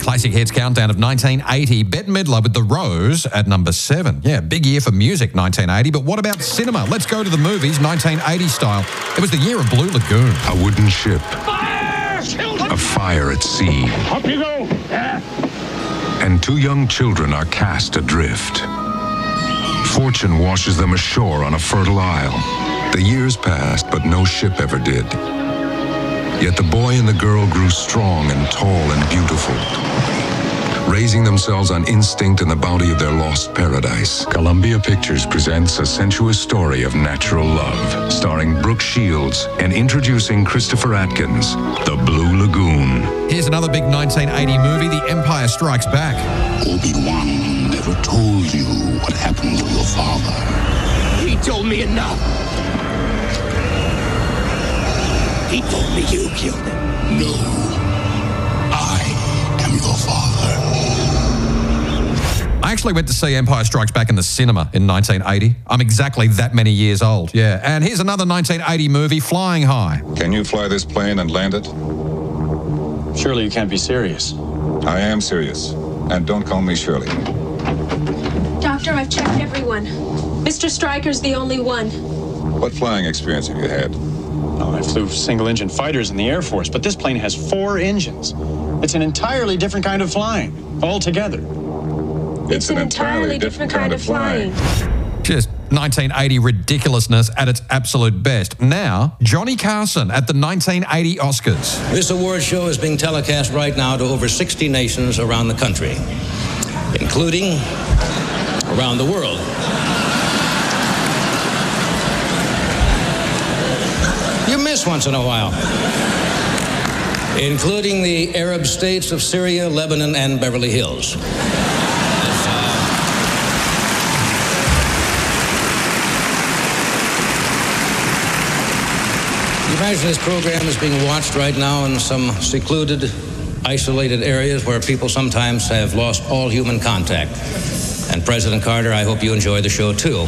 Classic Hits Countdown of 1980. Bette Midler with The Rose at number 7. Yeah, big year for music, 1980. But what about cinema? Let's go to the movies, 1980 style. It was the year of Blue Lagoon. A wooden ship. Fire! Children! A fire at sea. Up you go! And 2 young children are cast adrift. Fortune washes them ashore on a fertile isle. The years passed, but no ship ever did. Yet the boy and the girl grew strong and tall and beautiful, raising themselves on instinct and the bounty of their lost paradise. Columbia Pictures presents a sensuous story of natural love, starring Brooke Shields and introducing Christopher Atkins, The Blue Lagoon. Here's another big 1980 movie, The Empire Strikes Back. Obi-Wan never told you what happened to your father. He told me enough. He told me you killed him. No, I am your father. I actually went to see Empire Strikes Back in the cinema in 1980. I'm exactly that many years old, yeah. And here's another 1980 movie, Flying High. Can you fly this plane and land it? Surely you can't be serious. I am serious. And don't call me Shirley. Doctor, I've checked everyone. Mr. Stryker's the only one. What flying experience have you had? Oh, I flew single-engine fighters in the Air Force, but this plane has 4 engines. It's an entirely different kind of flying, altogether. It's an entirely different kind of flying. Just 1980 ridiculousness at its absolute best. Now, Johnny Carson at the 1980 Oscars. This award show is being telecast right now to over 60 nations around the country, including around the world. You miss once in a while. Including the Arab states of Syria, Lebanon, and Beverly Hills. You imagine this program is being watched right now in some secluded, isolated areas where people sometimes have lost all human contact. And President Carter, I hope you enjoy the show too.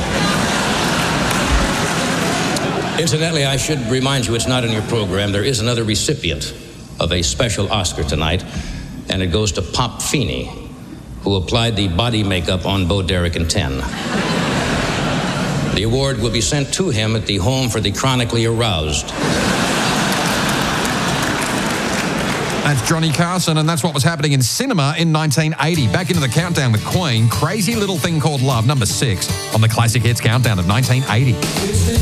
Incidentally, I should remind you it's not in your program. There is another recipient of a special Oscar tonight, and it goes to Pop Feeney, who applied the body makeup on Bo Derek in 10. The award will be sent to him at the Home for the Chronically Aroused. That's Johnny Carson, and that's what was happening in cinema in 1980. Back into the countdown with Queen, Crazy Little Thing Called Love, number 6 on the Classic Hits Countdown of 1980.